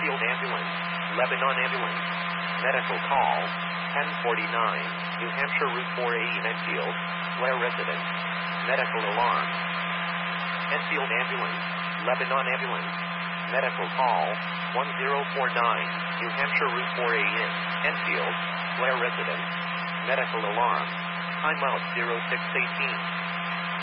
Enfield Ambulance, Lebanon Ambulance. Medical call, 1049, New Hampshire Route 4A in Enfield, Blair resident. Medical alarm. Enfield Ambulance, Lebanon Ambulance. Medical call, 1049, New Hampshire Route 4A in Enfield, Blair resident. Medical alarm. Timeout 0618.